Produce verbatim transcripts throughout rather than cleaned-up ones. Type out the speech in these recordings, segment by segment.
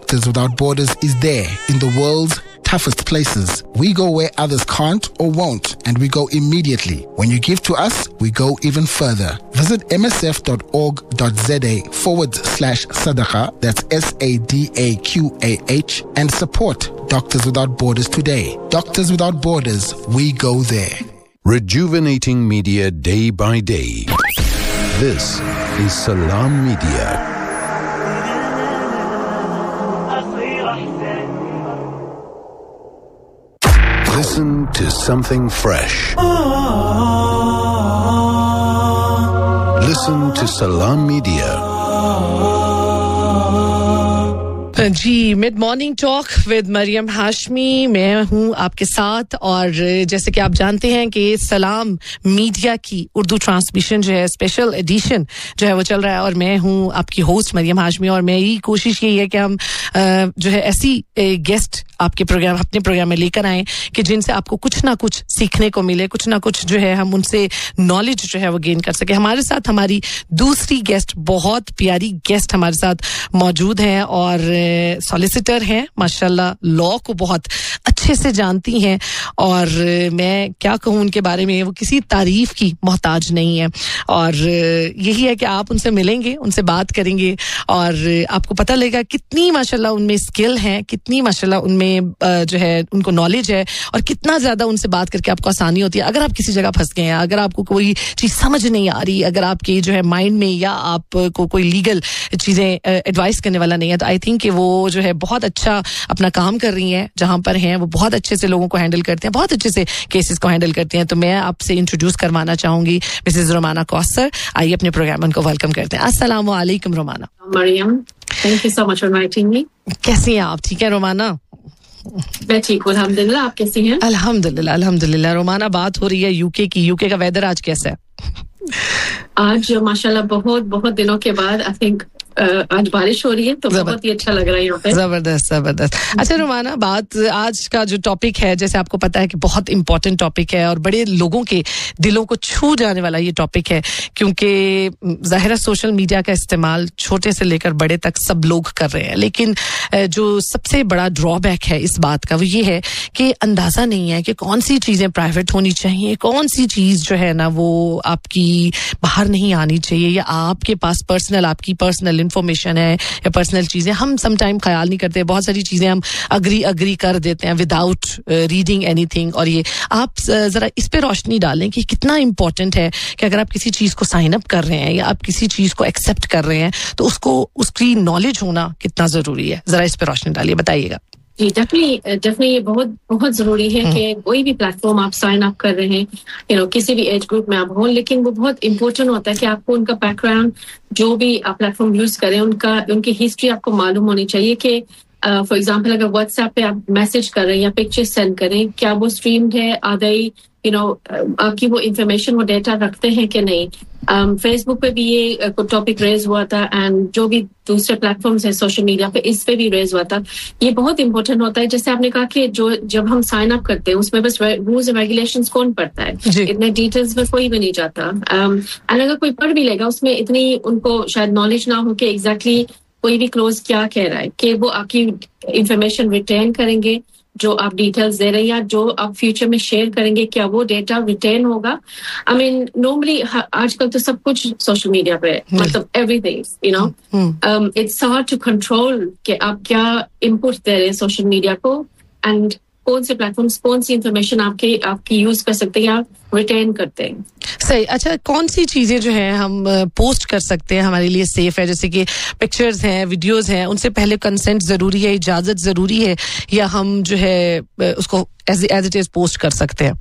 Doctors Without Borders is there in the world's toughest places. We go where others can't or won't, and we go immediately. When you give to us, we go even further. Visit msf.org.za forward slash sadaqa, that's S A D A Q A H, and support Doctors Without Borders today. Doctors Without Borders, we go there. Rejuvenating media day by day. This is Salam Media. Listen to something fresh. Listen to Salam Media. Ji mid morning talk with Maryam Hashmi मैं हूं आपके साथ और जैसे कि आप जानते हैं कि सलाम मीडिया की उर्दू ट्रांसमिशन जो है स्पेशल एडिशन जो है वो चल रहा है और मैं हूं आपकी होस्ट मरियम हाशमी और मेरी कोशिश यही है कि हम जो है ऐसी गेस्ट आपके प्रोग्राम अपने प्रोग्राम में लेकर आएं कि जिनसे आपको कुछ ना कुछ सीखने को मिले कुछ ना कुछ जो है हम उनसे नॉलेज जो है वो गेन कर सके हमारे साथ हमारी दूसरी गेस्ट बहुत प्यारी गेस्ट हमारे साथ मौजूद हैं और सॉलिसिटर हैं माशाल्लाह लॉ को बहुत अच्छे से जानती हैं और मैं क्या कहूं उनके बारे में वो किसी तारीफ की मोहताज नहीं है और यही है कि आप उनसे मिलेंगे उनसे बात करेंगे और आपको पता लगेगा कितनी माशाल्लाह उनमें स्किल है कितनी माशाल्लाह उनमें जो है उनको नॉलेज है और कितना ज्यादा उनसे बात करके आपको आसानी होती है अगर आप किसी जगह फंस गए हैं अगर आपको कोई चीज समझ नहीं आ रही अगर आपके जो है माइंड में या आपको कोई लीगल चीजें एडवाइस करने वाला नहीं है तो आई थिंक कि वो जो है बहुत अच्छा अपना काम कर रही हैं जहां पर हैं वो बहुत अच्छे से लोगों को हैंडल करते हैं बहुत अच्छे से केसेस को हैंडल करते हैं तो मैं आपसे इंट्रोड्यूस करवाना चाहूंगी मिसेस रोमाना कौसर आइए अपने प्रोग्राम उनको वेलकम करते हैं अस्सलाम वालेकुम Romana Maryam thank you so much for inviting me कैसी हैं आप ठीक है रोमाना मैं ठीक हूं अल्हम्दुलिल्लाह आप कैसी हैं अल्हम्दुलिल्लाह अल्हम्दुलिल्लाह रोमाना बात हो रही है यूके की यूके का वेदर आज कैसा है आज माशाल्लाह बहुत बहुत दिनों के बाद आई थिंक आज बारिश हो रही है तो बहुत ही अच्छा लग रहा है यहाँ पे जबरदस्त जबरदस्त अच्छा रोमाना बात आज का जो टॉपिक है जैसे आपको पता है कि बहुत इंपॉर्टेंट टॉपिक है और बड़े लोगों के दिलों को छू जाने वाला ये टॉपिक है क्योंकि ज़ाहिर है सोशल मीडिया का इस्तेमाल छोटे से लेकर बड़े तक सब लोग कर रहे हैं लेकिन जो सबसे बड़ा ड्रॉबैक है इस बात का वो ये है कि अंदाजा नहीं है कि कौन सी चीजें प्राइवेट होनी चाहिए कौन सी चीज जो है ना वो आपकी बाहर नहीं आनी चाहिए या आपके पास पर्सनल आपकी पर्सनल इन्फॉर्मेशन है या पर्सनल चीजें हम सम टाइम ख्याल नहीं करते बहुत सारी चीजें हम अग्री अग्री कर देते हैं विदाउट रीडिंग एनीथिंग और ये आप जरा इस पे रोशनी डालें कि कितना इंपॉर्टेंट है कि अगर आप किसी चीज को साइन अप कर रहे हैं या आप किसी चीज को एक्सेप्ट कर रहे हैं तो उसको उसकी नॉलेज होना कितना जरूरी है जरा इस पे रोशनी डालिए बताइएगा जी डेफिनेटली डेफिनेटली ये बहुत बहुत जरूरी है कि कोई भी प्लेटफॉर्म आप साइन अप कर रहे हैं यू नो किसी भी एज ग्रुप में आप हो लेकिन वो बहुत इंपॉर्टेंट होता है कि आपको उनका बैकग्राउंड जो भी आप प्लेटफॉर्म यूज करें उनका उनकी हिस्ट्री आपको मालूम होनी चाहिए कि फॉर एग्जांपल अगर व्हाट्सएप पे आप मैसेज कर रहे हैं या पिक्चर सेंड करें क्या वो स्ट्रीम्ड है आर दे यू नो आपकी वो इंफॉर्मेशन वो डेटा रखते हैं कि नहीं फेसबुक um, पे भी ये uh, टॉपिक रेज हुआ था एंड जो भी दूसरे प्लेटफॉर्म्स हैं सोशल मीडिया पे इस पे भी रेज हुआ था ये बहुत इंपॉर्टेंट होता है जैसे आपने कहा कि जो जब हम साइन अप करते हैं उसमें बस रूल्स एंड रेगुलेशंस कौन पढ़ता है इतने डिटेल्स में कोई भी नहीं जाता एंड um, अगर कोई पढ़ भी लेगा उसमें इतनी उनको शायद नॉलेज ना हो कि एग्जैक्टली exactly कोई भी क्लोज क्या कह रहा है कि वो आपकी इंफॉर्मेशन रिटेन करेंगे जो आप डिटेल्स दे रहे हैं या जो आप फ्यूचर में शेयर करेंगे क्या वो डेटा रिटेन होगा आई मीन नॉर्मली आजकल तो सब कुछ सोशल मीडिया पे मतलब everything you know it's hard to control कि आप क्या इनपुट दे रहे हैं सोशल मीडिया को एंड कौन से प्लेटफॉर्म्स कौन सी इंफॉर्मेशन आपके आपकी यूज कर सकते हैं या रिटेन करते हैं सही अच्छा कौन सी चीजें जो हैं हम पोस्ट कर सकते हैं हमारे लिए सेफ है जैसे कि पिक्चर्स हैं वीडियोस हैं उनसे पहले कंसेंट जरूरी है इजाजत जरूरी है या हम जो है उसको as as it is post कर सकते हैं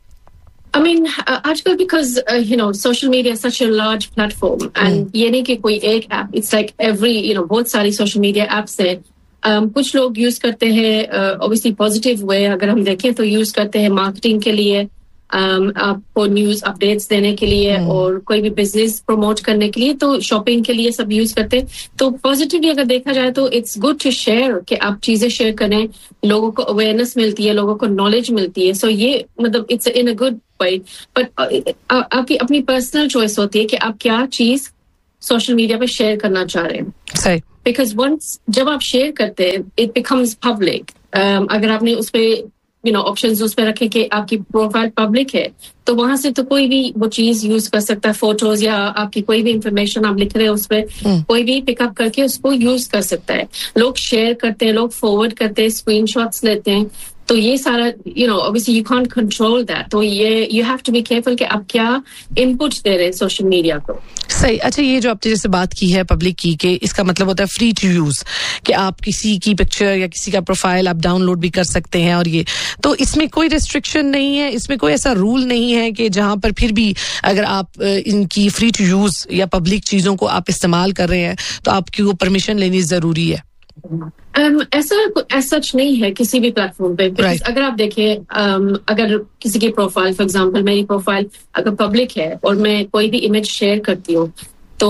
I mean, uh, आजकल because uh, you know social media is such a large platform and mm. ये नहीं कि कोई एक app it's like every you know बहुत सारी social media apps हैं um, कुछ लोग यूज करते हैं obviously positive way अगर हम देखें तो यूज करते हैं मार्केटिंग के लिए um, आपको न्यूज अपडेट्स देने के लिए hmm. और कोई भी बिजनेस प्रमोट करने के लिए तो शॉपिंग के लिए सब यूज करते हैं तो पॉजिटिवली अगर देखा जाए तो इट्स गुड टू शेयर कि आप चीजें शेयर करें लोगों को अवेयरनेस मिलती है लोगों को नॉलेज मिलती है सो so ये मतलब it's in a good way but आपकी अपनी पर्सनल चॉइस होती है कि आप क्या चीज सोशल मीडिया पे शेयर करना चाह रहे हैं सही because once जब आप शेयर करते हैं it becomes public. um, अगर आपने उस पे you know options उस पे रखे कि आपकी प्रोफाइल पब्लिक है तो वहां से तो कोई भी वो चीज यूज कर सकता है, फोटोज या आपकी कोई भी इंफॉर्मेशन आप लिख रहे हैं उस पे hmm. कोई भी पिकअप करके उसको यूज कर सकता है. लोग शेयर करते हैं, लोग फॉरवर्ड करते हैं, स्क्रीनशॉट्स लेते हैं, तो ये सारा you know obviously you can't control that. तो ये you have to be careful कि आप क्या इनपुट दे रहे हैं सोशल मीडिया को. सही. अच्छा, ये जो आपने जैसे बात की है पब्लिक की कि इसका मतलब होता है फ्री टू यूज, कि आप किसी की पिक्चर या किसी का प्रोफाइल आप डाउनलोड भी कर सकते हैं, और ये तो इसमें कोई रिस्ट्रिक्शन नहीं है, इसमें कोई ऐसा रूल नहीं है कि जहां पर फिर भी अगर आप इनकी फ्री टू यूज या पब्लिक चीजों को आप इस्तेमाल कर रहे हैं तो आपकी वो परमिशन लेनी जरूरी है. Um, ऐसा ऐसा नहीं है किसी भी प्लेटफॉर्म पे. right. अगर आप देखें um, अगर किसी की प्रोफाइल फॉर एग्जांपल मेरी प्रोफाइल अगर पब्लिक है और मैं कोई भी इमेज शेयर करती हूँ तो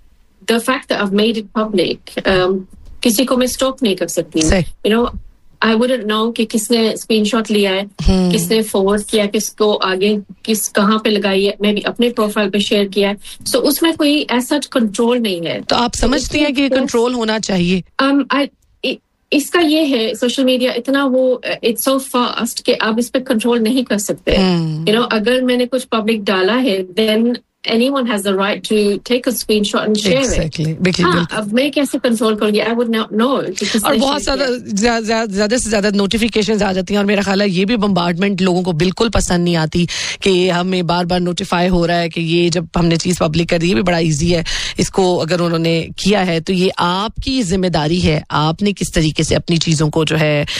the fact that I have made it public किसी को मैं स्टॉप नहीं कर सकती. You know I wouldn't know कि किसने स्क्रीनशॉट लिया है, hmm. किसने फॉरवर्ड किया, किसको आगे किस कहाँ पे लगाई है, मैं भी अपने प्रोफाइल पे शेयर किया है. सो so, उसमें कोई ऐसा कंट्रोल नहीं है. तो आप समझती हैं कि कंट्रोल होना चाहिए? um, I, इसका ये है सोशल मीडिया इतना वो इट्स सो फास्ट कि आप इस पे कंट्रोल नहीं कर सकते. यू नो अगर मैंने कुछ पब्लिक डाला है then anyone has the right to take a screenshot and share exactly. it. हाँ, अब मैं कैसे कंट्रोल करूँगी? I would not know. और बहुत ज्यादा ज्यादा से ज्यादा नोटिफिकेशंस आ जाती हैं, और मेरा ख्याल है ये भी बम्बार्डमेंट लोगों को बिल्कुल पसंद नहीं आती कि हमें बार बार नोटिफाई हो रहा है कि ये जब हमने चीज पब्लिक कर दी. ये भी बड़ा इजी है, इसको अगर उन्होंने किया है तो ये आपकी जिम्मेदारी है, आपने किस तरीके से अपनी चीजों को जो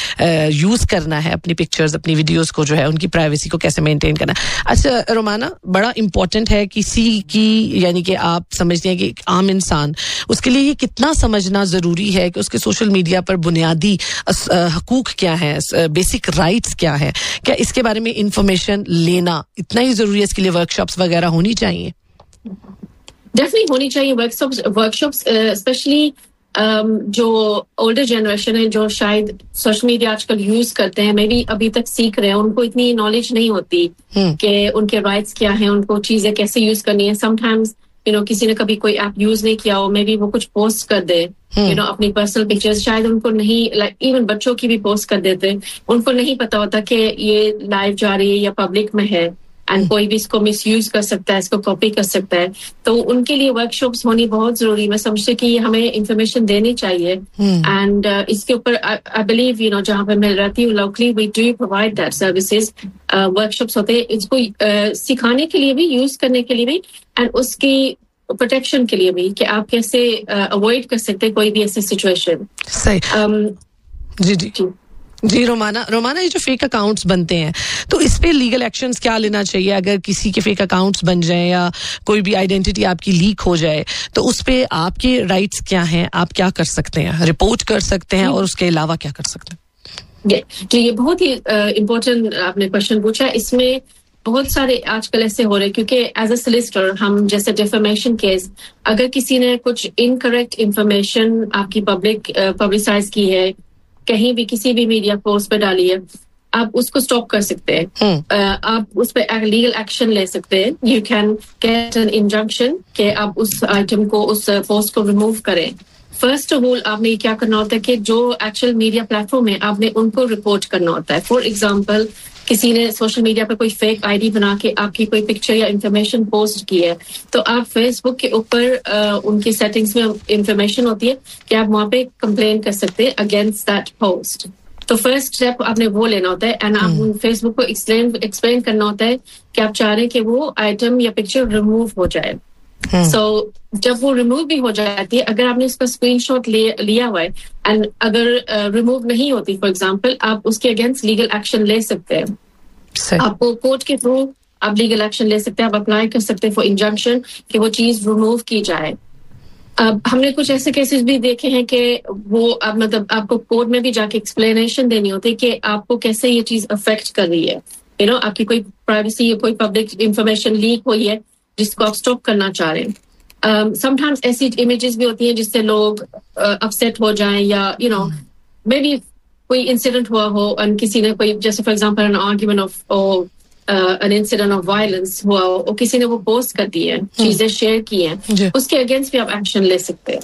है यूज करना है, अपनी पिक्चर्स अपनी वीडियोज को जो है उनकी प्राइवेसी को कैसे मेंटेन करना. अच्छा रोमाना, बड़ा इंपॉर्टेंट है किसी की यानी कि आप समझते हैं कि आम इंसान उसके लिए ये कितना समझना जरूरी है कि उसके सोशल मीडिया पर बुनियादी हकूक क्या है, बेसिक राइट्स क्या है, क्या इसके बारे में इंफॉर्मेशन लेना इतना ही जरूरी है? इसके लिए वर्कशॉप्स वगैरह होनी चाहिए? डेफिनेटली होनी चाहिए वर्कशॉप्स वर्कशॉप्स स्पेशली जो ओल्डर जनरेशन है जो शायद सोशल मीडिया आजकल यूज करते हैं, मे बी अभी तक सीख रहे हैं, उनको इतनी नॉलेज नहीं होती hmm. कि उनके राइट्स क्या हैं, उनको चीजें कैसे यूज करनी है. समटाइम्स यू नो किसी ने कभी कोई ऐप यूज नहीं किया हो, मे बी वो कुछ पोस्ट कर दे यू hmm. नो अपनी पर्सनल पिक्चर्स, शायद उनको नहीं लाइक like, इवन बच्चों की भी पोस्ट कर देते हैं, उनको नहीं पता होता कि ये लाइव जा रही है या पब्लिक में है एंड कोई भी इसको मिसयूज कर सकता है, इसको कॉपी कर सकता है. तो उनके लिए वर्कशॉप्स होनी बहुत जरूरी. मैं समझती कि ये हमें इंफॉर्मेशन देनी चाहिए एंड hmm. uh, इसके ऊपर आई बिलीव यू नो जहाँ पे मैं रहती हूँ locally we do provide that services. Workshops होते हैं इसको uh, सिखाने के लिए भी, यूज करने के लिए भी एंड उसकी प्रोटेक्शन के लिए भी कि आप कैसे अवॉइड uh, कर सकते हैं कोई भी ऐसी सिचुएशन. सही. um, जी जी जी जी रोमाना रोमाना ये जो फेक अकाउंट्स बनते हैं तो इस पे लीगल एक्शंस क्या लेना चाहिए? अगर किसी के फेक अकाउंट्स बन जाए या कोई भी आइडेंटिटी आपकी लीक हो जाए तो उस पे आपके राइट्स क्या हैं, आप क्या कर सकते हैं? रिपोर्ट कर सकते हैं और उसके अलावा क्या कर सकते हैं? जी ये बहुत ही इम्पोर्टेंट uh, आपने क्वेश्चन पूछा. इसमें बहुत सारे आजकल ऐसे हो रहे हैं क्योंकि एज अ सोलिसिटर हम जैसे डिफेमेशन केस अगर किसी ने कुछ इनकरेक्ट इंफॉर्मेशन आपकी पब्लिक पब्लिसाइज की है, कहीं भी किसी भी मीडिया पोस्ट पे डाली है, आप उसको स्टॉप कर सकते हैं. hmm. uh, आप उस पर लीगल एक्शन ले सकते हैं. You can get an injunction कि आप उस आइटम को उस पोस्ट को रिमूव करें. फर्स्ट ऑफ ऑल आपने क्या करना होता है कि जो एक्चुअल मीडिया प्लेटफॉर्म है आपने उनको रिपोर्ट करना होता है. फॉर एग्जाम्पल किसी ने सोशल मीडिया पर कोई फेक आईडी बना के आपकी कोई पिक्चर या इंफॉर्मेशन पोस्ट की है तो आप फेसबुक के ऊपर उनकी सेटिंग्स में इंफॉर्मेशन होती है कि आप वहां पे कंप्लेन कर सकते हैं अगेंस्ट दैट पोस्ट. तो फर्स्ट स्टेप आपने वो लेना होता है एंड आप फेसबुक को एक्सप्लेन एक्सप्लेन करना होता है कि आप चाह रहे हैं कि वो आइटम या पिक्चर रिमूव हो जाए. सो hmm. so, जब वो रिमूव भी हो जाती है, अगर आपने उसका स्क्रीनशॉट ले, लिया हुआ है एंड अगर रिमूव uh, नहीं होती फॉर एग्जांपल, आप उसके अगेंस्ट लीगल एक्शन ले सकते हैं. आपको कोर्ट के थ्रू आप लीगल एक्शन ले सकते हैं, आप अप्लाई कर सकते हैं फॉर इंजंक्शन कि वो चीज रिमूव की जाए. अब हमने कुछ ऐसे केसेस भी देखे हैं कि वो अब मतलब आपको कोर्ट में भी जाके एक्सप्लेनेशन देनी होती है कि आपको कैसे ये चीज अफेक्ट कर रही है. यू you नो know, आपकी कोई प्राइवेसी या कोई पब्लिक इंफॉर्मेशन लीक हुई है जिसको आप स्टॉप करना चाह रहे हैं. समटाइम्स ऐसी इमेजेस भी होती हैं जिससे लोग अपसेट uh, हो जाएं या यू नो मे बी कोई इंसिडेंट हुआ हो और किसी ने कोई जैसे for example an argument of an incident of violence हुआ और किसी ने वो पोस्ट कर दी है, चीजें शेयर की हैं, उसके अगेंस्ट भी आप एक्शन ले सकते हैं.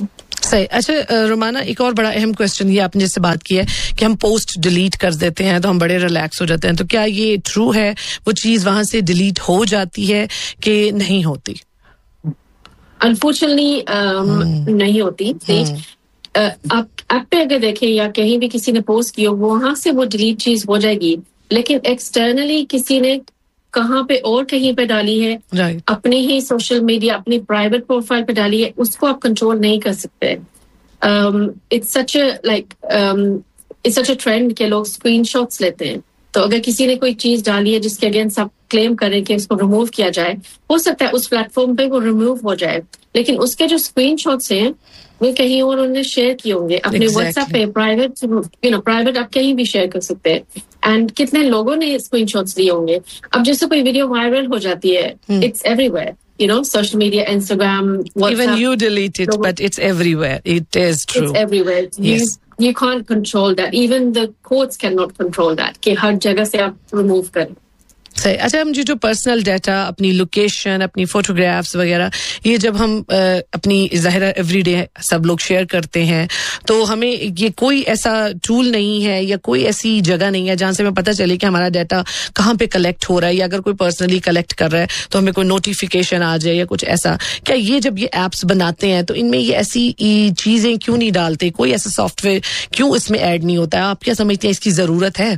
सही. अच्छा रोमाना, एक और बड़ा अहम क्वेश्चन ये आपने जिससे बात की है कि हम पोस्ट डिलीट कर देते हैं तो हम बड़े रिलैक्स हो जाते हैं, तो क्या ये ट्रू है, वो चीज वहां से डिलीट हो जाती है कि नहीं होती? अनफॉर्चुनेटली um, नहीं होती. uh, आप ऐप पे अगर देखें या कहीं भी किसी ने पोस्ट किया वहां से वो डिलीट चीज हो जाएगी, लेकिन एक्सटर्नली किसी ने कहाँ पे और कहीं पे डाली है, right. अपनी ही सोशल मीडिया अपनी प्राइवेट प्रोफाइल पे डाली है, उसको आप कंट्रोल नहीं कर सकते. It's such a like it's such a trend के लोग स्क्रीनशॉट्स लेते हैं. तो अगर किसी ने कोई चीज डाली है जिसके अगेंस्ट आप क्लेम करें कि उसको रिमूव किया जाए, हो सकता है उस प्लेटफॉर्म पे वो रिमूव हो जाए, लेकिन उसके जो स्क्रीनशॉट्स हैं वो कहीं और उन्होंने शेयर किए होंगे अपने व्हाट्सएप पे, प्राइवेट यू नो प्राइवेट आप कहीं भी शेयर कर सकते हैं. एंड कितने लोगों ने स्क्रीनशॉट्स लिए होंगे. अब जैसे कोई वीडियो वायरल हो जाती है, it's everywhere, you know, social media, Instagram, WhatsApp. Even you delete it, but it's everywhere. It is true. It's everywhere. Yes. You, you can't control that. Even the courts cannot control that. कि हर जगह से आप remove करें. सही. अच्छा, हम जो personal data, अपनी लोकेशन, अपनी फोटोग्राफ्स वगैरह, ये जब हम आ, अपनी ज़ाहिर एवरीडे सब लोग शेयर करते हैं, तो हमें ये कोई ऐसा टूल नहीं है या कोई ऐसी जगह नहीं है जहां से हमें पता चले कि हमारा डाटा कहाँ पे कलेक्ट हो रहा है, या अगर कोई पर्सनली कलेक्ट कर रहा है तो हमें कोई नोटिफिकेशन आ जाए या कुछ ऐसा. क्या ये जब ये एप्स बनाते हैं तो इनमें ये ऐसी चीजें क्यों नहीं डालते, कोई ऐसा सॉफ्टवेयर क्यों इसमें ऐड नहीं होता है? आप क्या समझते हैं इसकी जरूरत है?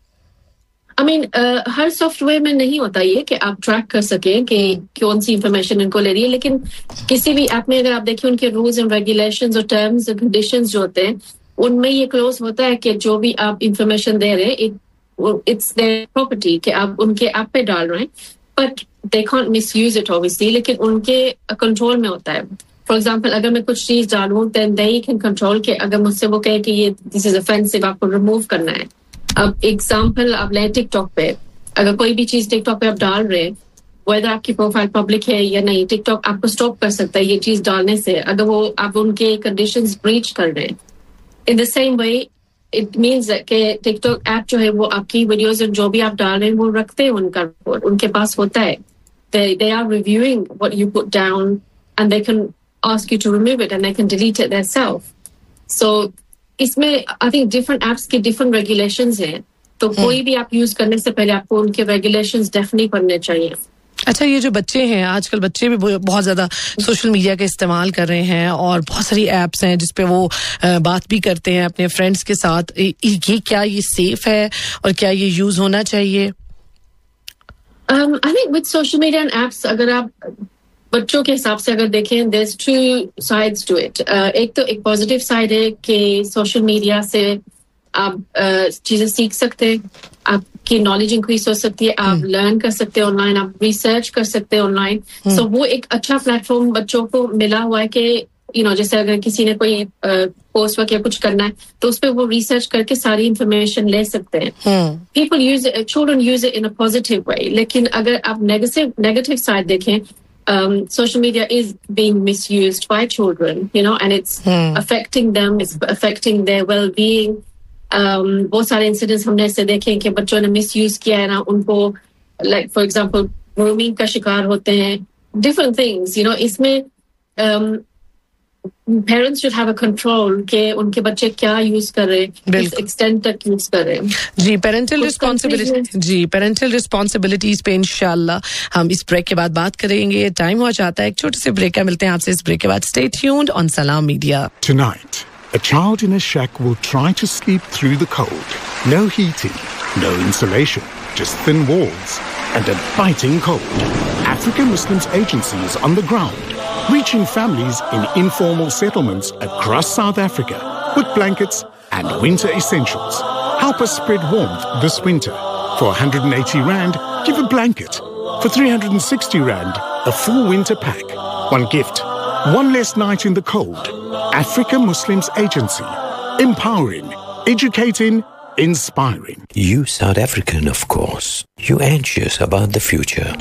I mean, uh, her software में नहीं होता ये कि आप ट्रैक कर सकें कि कौन सी इंफॉर्मेशन इनको ले रही है, लेकिन किसी भी ऐप में अगर आप देखिए उनके रूल्स एंड रेगुलेशंस और टर्म्स एंड कंडीशंस जो होते हैं उनमें ये क्लोज होता है कि जो भी आप इंफॉर्मेशन दे रहे हैं इट्स देयर प्रॉपर्टी कि आप उनके ऐप पे डाल रहे हैं, but they can't misuse it obviously, लेकिन उनके कंट्रोल में होता है. फॉर एग्जाम्पल अगर मैं कुछ चीज डालूं देन दे कैन कंट्रोल के अगर मुझसे वो कहे कि ये दिस इज ऑफेंसिव, आपको रिमूव करना है. अब एग्जाम्पल आप लें टिकटॉक पे, अगर कोई भी चीज टिकटॉक पे आप डाल रहे हैं, वेदर आपकी प्रोफाइल पब्लिक है या नहीं, टिकटॉक आपको स्टॉप कर सकता है ये चीज डालने से अगर वो आप उनके कंडीशंस ब्रीच कर रहे हैं. In the same way it means कि टिकटॉक ऐप जो है वो आपकी वीडियोज जो भी आप डाल रहे हैं वो रखते हैं उनका रिपोर्ट, उनके पास होता है. They are reviewing what you put down and they can ask you to remove it and they can delete it देयरसेल्फ. सो इसमें आई थिंक डिफरेंट एप्स के डिफरेंट रेगुलेशंस हैं, तो कोई भी आप यूज करने से पहले आपको उनके रेगुलेशंस डेफिनेटली पढ़ने चाहिए. अच्छा, ये जो बच्चे हैं आजकल, बच्चे भी बहुत ज्यादा सोशल मीडिया का इस्तेमाल कर रहे हैं और बहुत सारी एप्स हैं जिसपे वो बात भी करते हैं अपने फ्रेंड्स के साथ, ये क्या ये सेफ है और क्या ये यूज होना चाहिए? I think with social media and apps अगर आप बच्चों के हिसाब से अगर देखें there is two sides to it. एक तो एक पॉजिटिव साइड है कि सोशल मीडिया से आप uh, चीजें सीख सकते हैं, आपकी नॉलेज इंक्रीज हो सकती है, आप लर्न कर सकते हैं ऑनलाइन, आप रिसर्च कर सकते हैं ऑनलाइन. सो वो एक अच्छा प्लेटफॉर्म बच्चों को मिला हुआ है कि यू नो जैसे अगर किसी ने कोई कोर्स वर्क या कुछ करना है तो उस पर वो रिसर्च करके सारी इंफॉर्मेशन ले सकते हैं. People use children use it in a positive way. लेकिन अगर आप नेगेटिव नेगेटिव साइड देखें, Um, social media is being misused by children, you know, and it's hmm. affecting them, it's affecting their well-being. Um, बहुत सारे incidents हमने ऐसे देखे हैं कि बच्चों ने misuse किया है ना, उनको like for example grooming का शिकार होते हैं, different things, you know. इसमें um, parents should have a control कि उनके बच्चे क्या यूज कर रहे हैं, इस एक्सटेंट तक यूज कर रहे हैं. जी, पेरेंटल रिस्पॉन्सिबिलिटी जी पेरेंटल रिस्पॉन्सिबिलिटीज पे इंशाल्लाह हम इस ब्रेक के बाद बात करेंगे. टाइम हो जाता है एक छोटे से ब्रेक का, मिलते हैं आपसे इस ब्रेक के बाद. स्टे ट्यून्ड ऑन सलाम media. Tonight, a child in a shack will try to sleep through the cold. No heating, no insulation, just thin walls and a biting cold. African Muslims Agency is on the ground, reaching families in informal settlements across South Africa with blankets and winter essentials. Help us spread warmth this winter. For one hundred eighty rand, give a blanket. For three hundred sixty rand, a full winter pack. One gift, one less night in the cold. Africa Muslims Agency. Empowering, educating, inspiring. You South African, of course. You anxious about the future.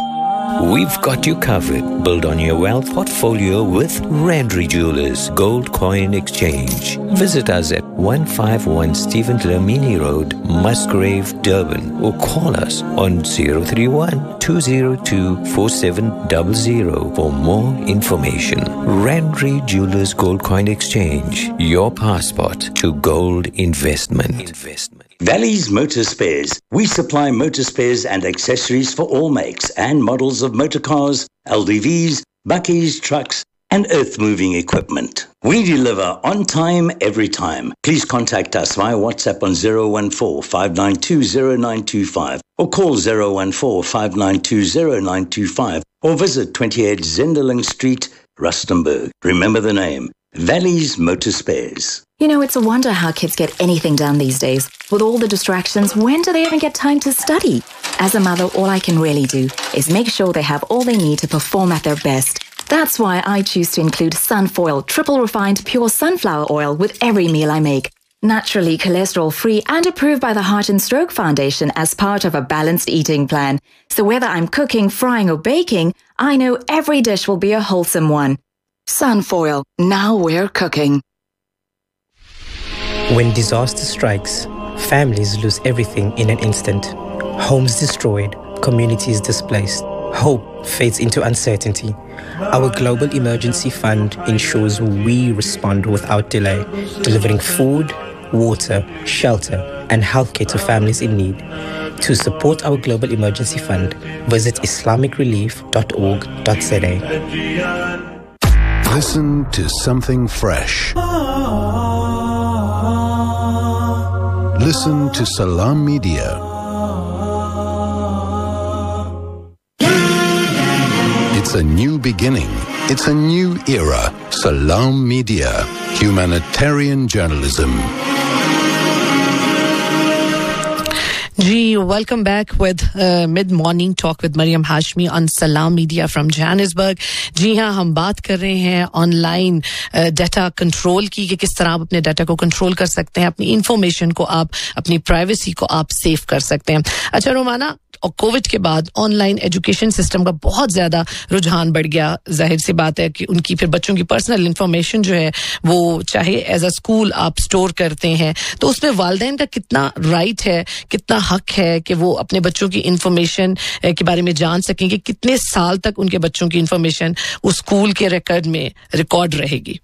We've got you covered. Build on your wealth portfolio with Rendry Jewelers Gold Coin Exchange. Visit us at one fifty-one Stephen Lamini Road, Musgrave, Durban, or call us on zero three one, two zero two, four seven zero zero for more information. Rendry Jewelers Gold Coin Exchange, your passport to gold investment. Investment. Valley's Motor Spares. We supply motor spares and accessories for all makes and models of motor cars, L D Vs, buckies, trucks, and earth-moving equipment. We deliver on time, every time. Please contact us via WhatsApp on zero one four, five nine two, zero nine two five or call zero one four, five nine two, zero nine two five or visit twenty-eight Zenderling Street, Rustenburg. Remember the name, Valley's Motor Spares. You know, it's a wonder how kids get anything done these days. With all the distractions, when do they even get time to study? As a mother, all I can really do is make sure they have all they need to perform at their best. That's why I choose to include Sunfoil triple refined pure sunflower oil with every meal I make. Naturally cholesterol-free and approved by the Heart and Stroke Foundation as part of a balanced eating plan. So whether I'm cooking, frying or baking, I know every dish will be a wholesome one. Sunfoil, now we're cooking. When disaster strikes, families lose everything in an instant. Homes destroyed, communities displaced. Hope fades into uncertainty. Our Global Emergency Fund ensures we respond without delay, delivering food, water, shelter, and healthcare to families in need. To support our Global Emergency Fund, visit islamic relief dot org dot z a. Listen to something fresh. Listen to Salam Media. It's a new beginning. It's a new era. Salam Media. Humanitarian journalism. Ji, welcome back with uh, mid-morning talk with Mariam Hashmi on Salam Media from Johannesburg. जी हाँ, हम बात कर रहे हैं online data control की कि किस तरह आप अपने डाटा को कंट्रोल कर सकते हैं, अपनी इंफॉर्मेशन को आप, अपनी प्राइवेसी को आप सेव कर सकते हैं. अच्छा रोमाना, और कोविड के बाद ऑनलाइन एजुकेशन सिस्टम का बहुत ज्यादा रुझान बढ़ गया. जाहिर सी बात है कि उनकी फिर बच्चों की पर्सनल इंफॉर्मेशन जो है वो चाहे एज अ स्कूल आप स्टोर करते हैं, तो उसमें वालिदैन का कितना राइट है, कितना हक है कि वो अपने बच्चों की इंफॉर्मेशन के बारे में जान सकें कि कितने साल तक उनके बच्चों की इंफॉर्मेशन उस स्कूल के रिकॉर्ड में रिकॉर्ड रहेगी.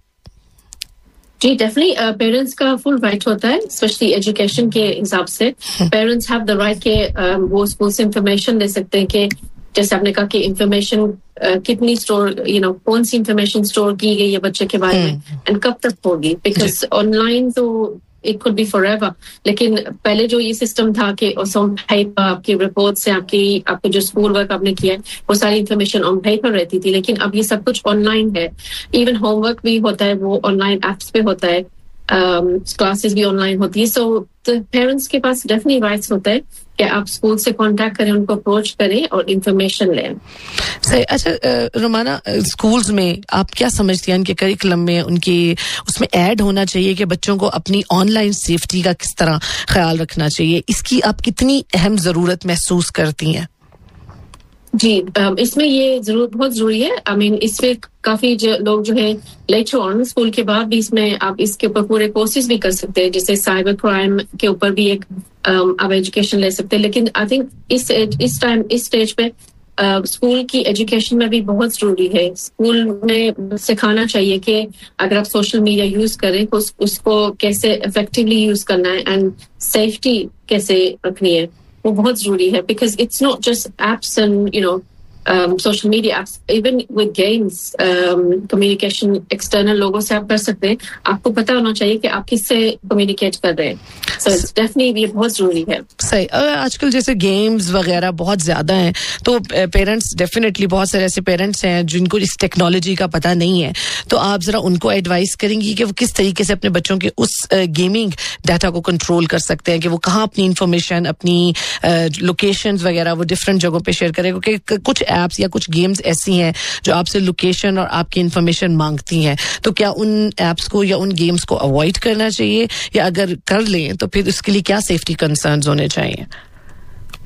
जी डेफिनेटली पेरेंट्स का फुल राइट होता है, स्पेशली एजुकेशन के हिसाब से. पेरेंट्स हैव द राइट के uh, वो स्कूल से इंफॉर्मेशन ले सकते हैं कि जैसे आपने कहा कि इंफॉर्मेशन uh, कितनी स्टोर, यू नो, कौन सी इंफॉर्मेशन स्टोर की गई है बच्चे के बारे में एंड कब तक होगी, बिकॉज ऑनलाइन तो it could be forever. लेकिन पहले जो ये सिस्टम था कि ऑन पेपर आपकी रिपोर्ट से आपकी आपको जो स्कूल वर्क आपने किया है वो सारी इंफॉर्मेशन ऑन पेपर रहती थी, लेकिन अब ये सब कुछ ऑनलाइन है. इवन होमवर्क भी होता है वो ऑनलाइन एप्स पे होता है, क्लासेस um, भी ऑनलाइन होती है. सो पेरेंट्स के पास डेफिनेटली राइट्स होता है कि आप स्कूल से कांटेक्ट करें, उनको अप्रोच करें और इंफॉर्मेशन लें. सही. अच्छा रोमाना, स्कूल्स में आप क्या समझती हैं उनके करिकुलम में, उनकी उसमें ऐड होना चाहिए कि बच्चों को अपनी ऑनलाइन सेफ्टी का किस तरह ख्याल रखना चाहिए, इसकी आप कितनी अहम जरूरत महसूस करती हैं? जी इसमें ये जरूर बहुत जरूरी है. आई मीन इसमें काफी जो लोग जो है लेटर ऑन स्कूल के बाद भी इसमें आप इसके ऊपर पूरे कोर्सेज भी कर सकते हैं, जैसे साइबर क्राइम के ऊपर भी एक आप एजुकेशन ले सकते हैं. लेकिन आई थिंक इस इस टाइम इस स्टेज पे स्कूल की एजुकेशन में भी बहुत जरूरी है. स्कूल में सिखाना चाहिए कि अगर आप सोशल मीडिया यूज करें तो उस, उसको कैसे इफेक्टिवली यूज करना है एंड सेफ्टी कैसे रखनी है, वो बहुत जरूरी है. Because it's not just apps and you know social media apps, even with games communication external लोगों से आप कर सकते हैं. आपको पता होना चाहिए कि आप किससे कम्युनिकेट कर रहे हैं. सो इट्स डेफिनेटली ये बहुत जरूरी है. सही. आजकल जैसे गेम्स वगैरह बहुत ज्यादा हैं, तो पेरेंट्स डेफिनेटली बहुत सारे ऐसे पेरेंट्स हैं जिनको इस टेक्नोलॉजी का पता नहीं है, तो आप जरा उनको एडवाइस करेंगी कि वो किस तरीके से अपने बच्चों के उस गेमिंग डाटा को कंट्रोल कर सकते हैं, कि वो कहाँ अपनी इंफॉर्मेशन, अपनी लोकेशंस वगैरह वो डिफरेंट जगहों पे शेयर करें, क्योंकि कुछ एप्स या कुछ गेम्स ऐसी हैं जो आपसे लोकेशन और आपकी इंफॉर्मेशन मांगती हैं. तो क्या उन एप्स को या उन गेम्स को अवॉइड करना चाहिए, या अगर कर लें तो फिर उसके लिए क्या सेफ्टी कंसर्न्स होने चाहिए?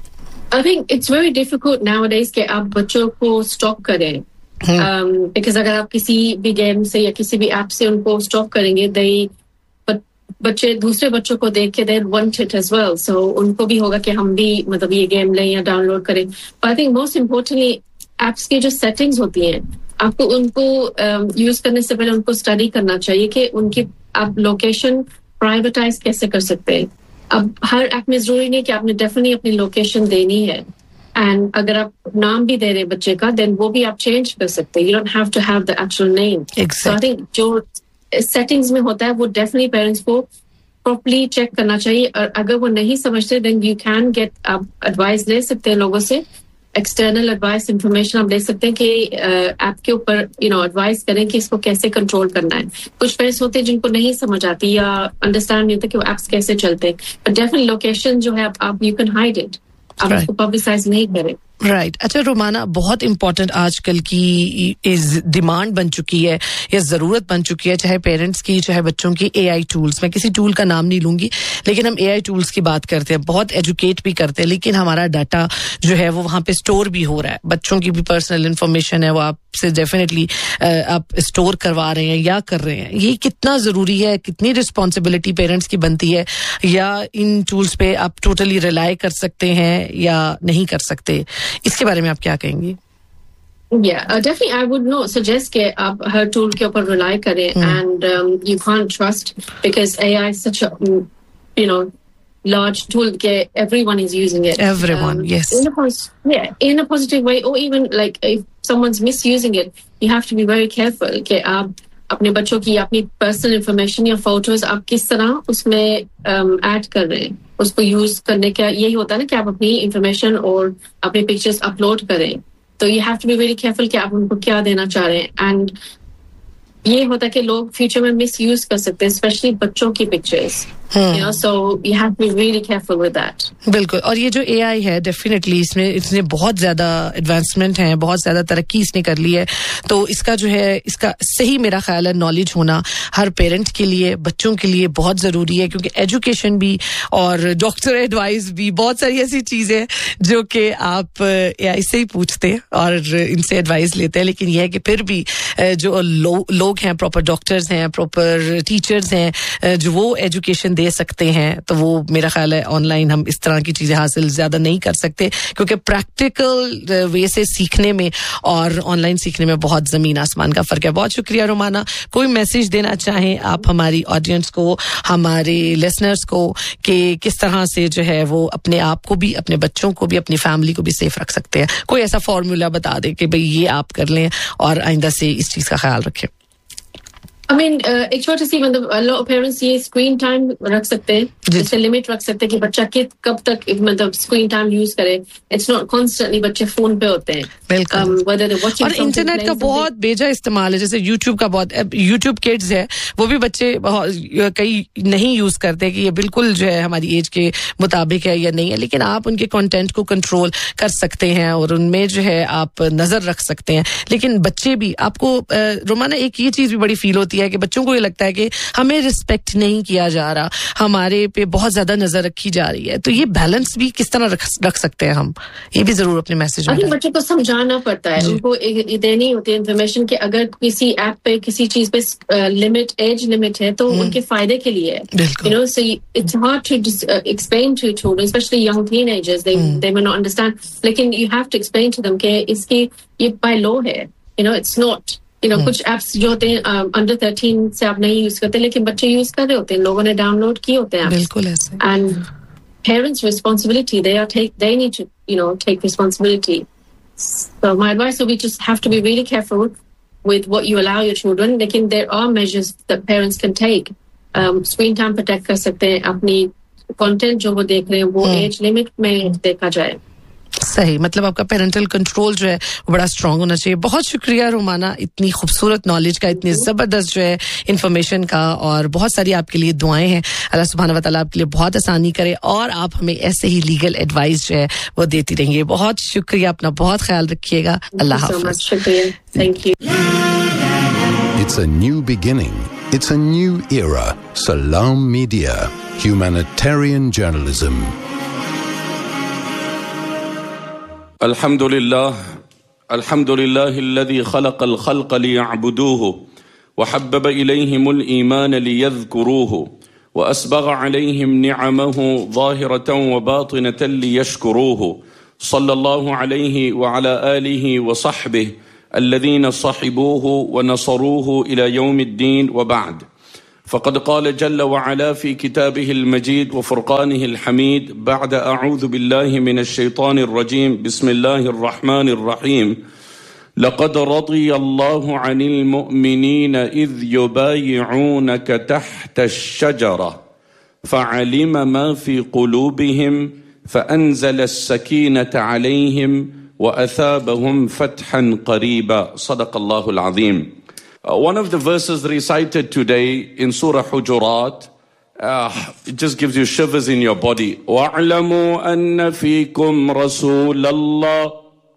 I think it's very difficult nowadays कि आप बच्चों को stop करें. Hmm. Um, because अगर आप किसी भी गेम से या किसी भी ऐप से उनको stop करेंगे, they but बच्चे दूसरे बच्चों को देख के they want it as well. So उनको भी होगा कि हम भी मतलब ये गेम लें या डाउनलोड करें. But I think most importantly apps की जो settings होती हैं, आपको उनको यूज um, करने से पहले उनको स्टडी करना चाहिए कि उनकी आप लोकेशन प्राइवेटाइज कैसे कर सकते हैं. अब हर ऐप में जरूरी नहीं कि आपने डेफिनेटली अपनी लोकेशन देनी है, एंड अगर आप नाम भी दे रहे हैं बच्चे का, देन वो भी आप चेंज कर सकते हैं. You don't have to have the actual name. So I think जो सेटिंग्स में होता है वो डेफिनेटली पेरेंट्स को प्रॉपर्ली चेक करना चाहिए. और अगर वो नहीं समझते देन यू कैन गेट, आप एडवाइस ले सकते हैं लोगों से, एक्सटर्नल एडवाइस इंफॉर्मेशन आप ले सकते हैं कि ऐप के ऊपर यू नो एडवाइस करें कि इसको कैसे कंट्रोल करना है. कुछ पेरेंट्स होते हैं जिनको नहीं समझ आती या अंडरस्टैंड नहीं होता कि वो एप्स कैसे चलते हैं. बट डेफिनेटली लोकेशन जो है आप यू कैन हाइड इट, आप उसको पब्लिसाइज नहीं करें. Right right. अच्छा रोमाना, बहुत इंपॉर्टेंट आजकल की इस डिमांड बन चुकी है या जरूरत बन चुकी है, चाहे पेरेंट्स की चाहे बच्चों की, एआई टूल्स. मैं किसी टूल का नाम नहीं लूंगी, लेकिन हम एआई टूल्स की बात करते हैं, बहुत एजुकेट भी करते हैं, लेकिन हमारा डाटा जो है वो वहां पे स्टोर भी हो रहा है. बच्चों की भी पर्सनल इंफॉर्मेशन है वो आपसे डेफिनेटली आप स्टोर करवा रहे हैं या कर रहे हैं. ये कितना जरूरी है, कितनी रिस्पॉन्सिबिलिटी पेरेंट्स की बनती है, या इन टूल्स पे आप टोटली रिलाई कर सकते हैं या नहीं कर सकते, इसके बारे में आप क्या कहेंगी? Yeah, uh, definitely I would not suggest कि आप हर टूल के ऊपर rely करें, mm. and um, you can't trust because A I is such a you know large tool that everyone is using it. Everyone, um, yes. In a pos- yeah, in a positive way, or even like if someone's misusing it, you have to be very careful कि आप अपने बच्चों की अपनी personal information या photos आप किस तरह उसमें ऐड um, कर रहे हैं. उसको यूज करने का यही होता है ना कि आप अपनी इंफॉर्मेशन और अपने पिक्चर्स अपलोड करें. तो you have to be very careful कि आप उनको क्या देना चाह रहे हैं. एंड ये होता है कि लोग फ्यूचर में मिस यूज कर सकते हैं, स्पेशली बच्चों की pictures. You know, so you have to be really careful with that. बिल्कुल. और ये जो एआई है डेफिनेटली इसमें इसने बहुत ज्यादा एडवांसमेंट है, बहुत ज्यादा तरक्की इसने कर ली है. तो इसका जो है इसका सही मेरा ख्याल है नॉलेज होना हर पेरेंट के लिए, बच्चों के लिए बहुत जरूरी है, क्योंकि एजुकेशन भी और डॉक्टर एडवाइस भी, बहुत सारी ऐसी चीजें जो कि आप एआई से ही पूछते हैं और इनसे एडवाइस लेते हैं. लेकिन यह है कि फिर भी जो लो, लोग हैं, प्रॉपर डॉक्टर्स हैं, प्रॉपर टीचर्स हैं, जो वो एजुकेशन दे सकते हैं, तो वो मेरा ख्याल है ऑनलाइन हम इस तरह की चीजें हासिल ज्यादा नहीं कर सकते, क्योंकि प्रैक्टिकल वे से सीखने में और ऑनलाइन सीखने में बहुत जमीन आसमान का फर्क है. बहुत शुक्रिया रोमाना. कोई मैसेज देना चाहें आप हमारी ऑडियंस को, हमारे लिसनर्स को, कि किस तरह से जो है वो अपने आप को भी, अपने बच्चों को भी, अपनी फैमिली को भी सेफ रख सकते हैं? कोई ऐसा फॉर्मूला बता दे कि भाई ये आप कर लें और आइंदा से इस चीज का ख्याल रखें. I mean, uh, एक छोटी सी मतलब a lot of parents ये स्क्रीन टाइम रख सकते हैं, जैसे लिमिट रख सकते हैं कि बच्चा कित कब तक मतलब स्क्रीन टाइम यूज करे. इट्स नॉट कॉन्स्टेंटली बच्चे फोन पे होते हैं. बिल्कुल. um, और इंटरनेट का बहुत बेजा इस्तेमाल है, जैसे यूट्यूब का बहुत, यूट्यूब किड्स है वो भी बच्चे कई नहीं यूज करते कि ये बिल्कुल जो है हमारी एज के मुताबिक है या नहीं है, लेकिन आप उनके कंटेंट को कंट्रोल कर सकते हैं और उनमें जो है आप नजर रख सकते हैं. लेकिन बच्चे भी आपको रोमाना एक ये चीज भी बड़ी फील होती है कि बच्चों को ये लगता है कि हमें रिस्पेक्ट नहीं किया जा रहा, हमारे पे बहुत ज्यादा नजर रखी जा रही है. तो ये बैलेंस भी किस तरह रख, रख सकते हैं हम, ये भी जरूर अपने मैसेज में. बच्चों को समझाना पड़ता है, उनको देनी होती है इन्फॉर्मेशन कि अगर किसी ऐप पे किसी चीज पे लिमिट, एज लिमिट है तो उनके फायदे के लिए है. You know, so it's hard to explain to children, specially young teenagers, they they may not understand, लेकिन you have to explain to them कि इसकी ये बाय लॉ है. You know, it's not, you know, कुछ apps जो होते हैं under thirteen से आप नहीं यूज करते, लेकिन बच्चे यूज कर रहे होते हैं, लोगों ने डाउनलोड किए होते हैं. बिल्कुल ऐसे. And parents responsibility, they are take they need to you know take responsibility. So my advice would be just have to be really careful with what you allow your children. लेकिन there are measures that parents can take. Um, screen time protect कर सकते हैं, अपनी content जो वो देख रहे हैं वो age limit में देखा जाए. सही, मतलब आपका पेरेंटल कंट्रोल जो है वो बड़ा स्ट्रांग होना चाहिए. बहुत शुक्रिया रोमाना, इतनी खूबसूरत नॉलेज का, इतनी जबरदस्त जो है इंफॉर्मेशन का, और बहुत सारी आपके लिए दुआएं हैं. अल्लाह सुब्हान व तआला आपके लिए बहुत आसानी करे और आप हमें ऐसे ही लीगल एडवाइस जो है वो देती रहेंगे. बहुत शुक्रिया, अपना बहुत ख्याल रखिएगा. अल्लाह हाफ़िज़. शुक्रिया. Thank you. It's a new beginning. It's a new era. Salam Media. Humanitarian journalism. الحمد لله الحمد لله الذي خلق الخلق ليعبدوه وحبب إليهم الإيمان ليذكروه وأسبغ عليهم نعمه ظاهرة وباطنة ليشكروه صلى الله عليه وعلى آله وصحبه الذين صحبوه ونصروه إلى يوم الدين وبعد. فقد قال جل وعلا في كتابه المجيد وفرقانه الحميد بعد أعوذ بالله من الشيطان الرجيم بسم الله الرحمن الرحيم لقد رضي الله عن المؤمنين إذ يبايعونك تحت الشجرة فعلم ما في قلوبهم فأنزل السكينة عليهم وأثابهم فتحا قريبا صدق الله العظيم. Uh, one of the verses recited today in Surah Hujurat, uh, it just gives you shivers in your body. وَاعْلَمُوا أَنَّ فِيكُمْ رَسُولَ اللَّهِ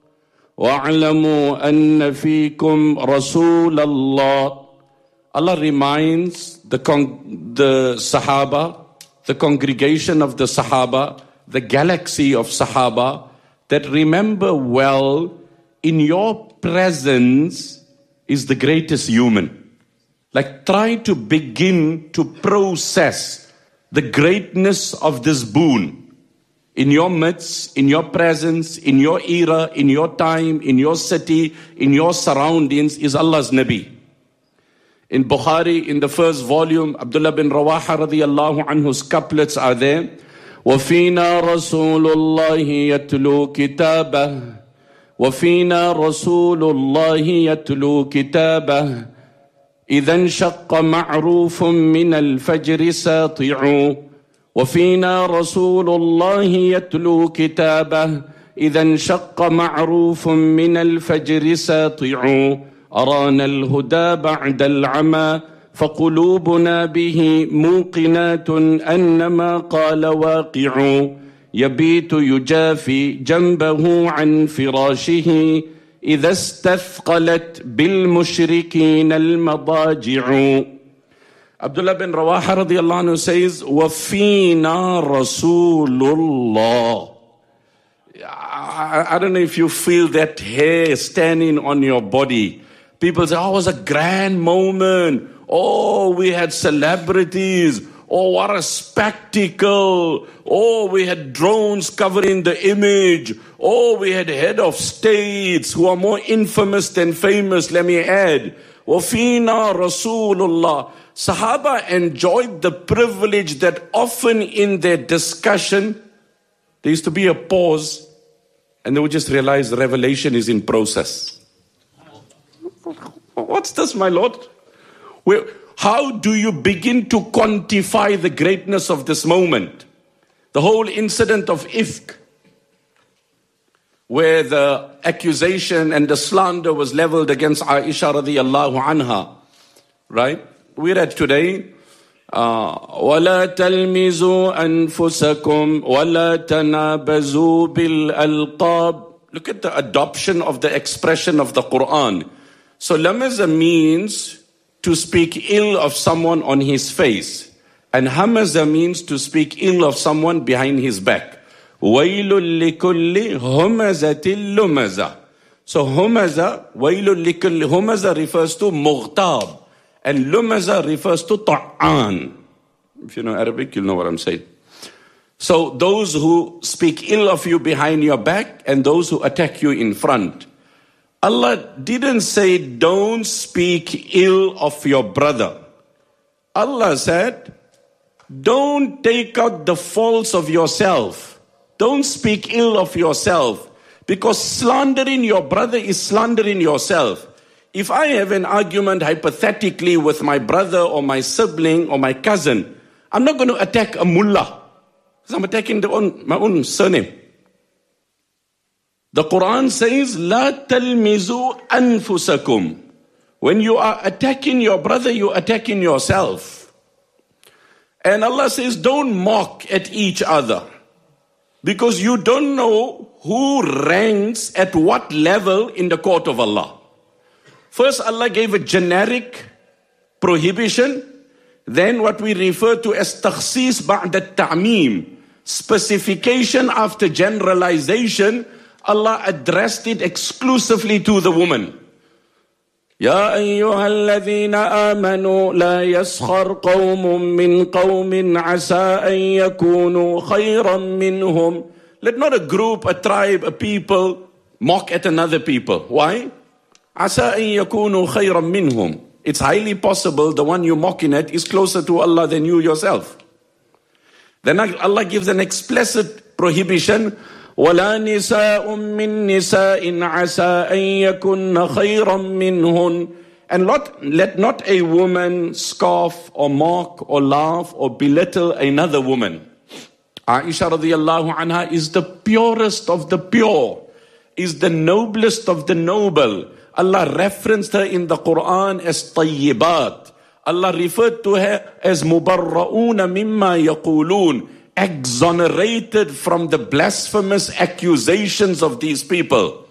وَاعْلَمُوا أَنَّ فِيكُمْ رَسُولَ اللَّهِ. Allah reminds the, con- the Sahaba, the congregation of the Sahaba, the galaxy of Sahaba, that remember well, in your presence is the greatest human. Like try to begin to process the greatness of this boon. In your midst, in your presence, in your era, in your time, in your city, in your surroundings is Allah's Nabi. In Bukhari, in the first volume, Abdullah bin Rawaha radiyallahu anhu's couplets are there. وَفِينَا رَسُولُ اللَّهِ يَتْلُو كِتَابَهُ وفينا رسول الله يتلو كتابه إذا انشق معروف من الفجر ساطع وفينا رسول الله يتلو كتابه إذا انشق معروف من الفجر ساطع أرانا الهدى بعد العمى فقلوبنا به موقنات أنما قال واقع يبيت يجافي جنبه عن فراشه إذا استثقلت بالمشركين المضاجع. Abdullah bin Rawaha radiyallahu anhu says, وَفِينَا رَسُولُ اللَّهِ. I, I don't know if you feel that hair standing on your body. People say, oh, it was a grand moment. Oh, we had celebrities. Oh, what a spectacle. Oh, we had drones covering the image. Oh, we had head of states who are more infamous than famous, let me add. وَفِينَا رَسُولُ اللَّهِ. Sahaba enjoyed the privilege that often in their discussion, there used to be a pause and they would just realize revelation is in process. What's this, my Lord? We're, How do you begin to quantify the greatness of this moment? The whole incident of Ifk, where the accusation and the slander was leveled against Aisha radiyallahu anha, right? We read today, وَلَا تَلْمِزُوا أَنفُسَكُمْ وَلَا تَنَابَزُوا بِالْأَلْقَابِ. Look at the adoption of the expression of the Quran. So lamaza means to speak ill of someone on his face. And hamaza means to speak ill of someone behind his back. وَيْلٌ لِكُلِّ هُمَزَةٍ لُمَزَةٍ. So humaza, وَيْلٌ لِكُلِّ humaza refers to mughtab. And lumaza refers to ta'an. If you know Arabic, you'll know what I'm saying. So those who speak ill of you behind your back and those who attack you in front. Allah didn't say, don't speak ill of your brother. Allah said, don't take out the faults of yourself. Don't speak ill of yourself. Because slandering your brother is slandering yourself. If I have an argument hypothetically with my brother or my sibling or my cousin, I'm not going to attack a mullah. Because I'm attacking the own, my own surname. The Quran says, لا تلمزوا أنفسكم. When you are attacking your brother, you're attacking yourself. And Allah says, don't mock at each other. Because you don't know who ranks at what level in the court of Allah. First, Allah gave a generic prohibition. Then what we refer to as takhsis ba'da ta'meem. Specification after generalization. Allah addressed it exclusively to the woman. يا أيها الذين آمنوا لا يسخر قوم من قوم عسى أن يكونوا خيرا منهم. Let not a group, a tribe, a people mock at another people. Why? عسى أن يكونوا خيرا منهم. It's highly possible the one you're mocking at is closer to Allah than you yourself. Then Allah gives an explicit prohibition. وَلَا نِسَاءٌ مِّن نِسَاءٍ عَسَىٰ أَن يَكُنَّ خَيْرًا مِّنْهُنْ. And let, let not a woman scoff or mock or laugh or belittle another woman. Aisha radiallahu anha is the purest of the pure, is the noblest of the noble. Allah referenced her in the Quran as tayyibat. Allah referred to her as mubarra'una mimma yaqulun, exonerated from the blasphemous accusations of these people.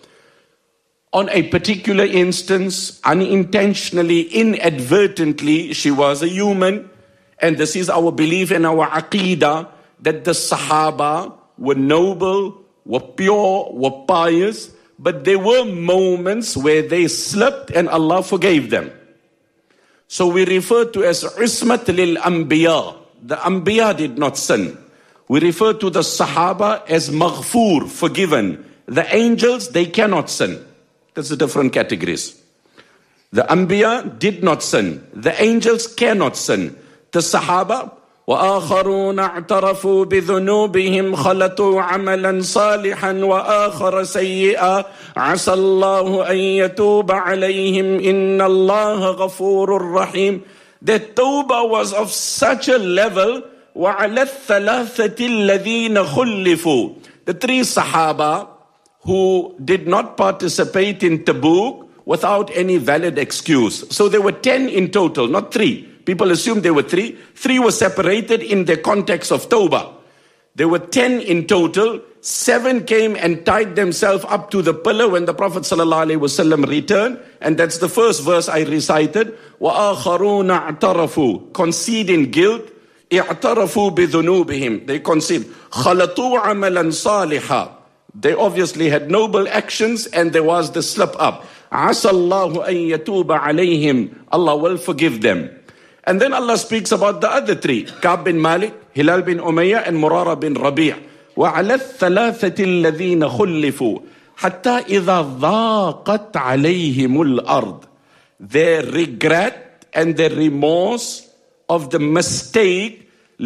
On a particular instance, unintentionally, inadvertently, she was a human. And this is our belief and our aqeedah, that the Sahaba were noble, were pure, were pious, but there were moments where they slipped and Allah forgave them. So we refer to as ismat lil anbiya. The anbiya did not sin. We refer to the Sahaba as maghfur, forgiven. The angels, they cannot sin. That's the different categories. The Anbiya did not sin. The angels cannot sin. The Sahaba, وَآخَرُونَ اعْتَرَفُوا بِذُنُوبِهِمْ خَلَطُوا عَمَلًا صَالِحًا وَآخَرَ سَيِّئًا عَسَى اللَّهُ أَن يَتُوبَ عَلَيْهِمْ إِنَّ اللَّهَ غَفُورٌ رَحِيمٌ. Their tawbah was of such a level. وَعَلَى الثَّلَاثَةِ الَّذِينَ خُلِّفُوا. The three Sahaba who did not participate in Tabuk without any valid excuse. So there were ten in total, not three. People assumed there were three. Three were separated in the context of Tawbah. There were ten in total. Seven came and tied themselves up to the pillar when the Prophet ﷺ returned. And that's the first verse I recited. وَآخَرُونَ اعْتَرَفُوا. Conceding guilt. اعْتَرَفُوا بِذُنُوبِهِمْ. They concede. خَلَطُوا عَمَلًا صَالِحًا. They obviously had noble actions and there was the slip up. عَسَى اللَّهُ أَن يَتُوبَ عَلَيْهِمْ. Allah will forgive them. And then Allah speaks about the other three. Ka'b bin Malik, Hilal bin Umayyah and Murara bin Rabi'. وَعَلَى الثَّلَاثَةِ الَّذِينَ خُلِّفُوا حَتَّى إِذَا ضَاقَتْ عَلَيْهِمُ الْأَرْضِ. Their regret and their remorse of the mistake